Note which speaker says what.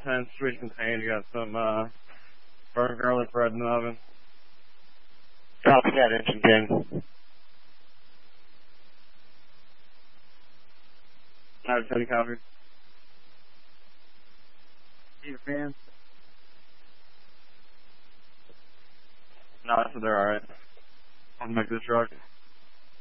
Speaker 1: 10, sweet contained. You got some burnt garlic bread in the oven.
Speaker 2: Copy that, Engine King.
Speaker 1: I just had you copied.
Speaker 3: Your fans?
Speaker 1: No, I said they're alright. I'll make this truck.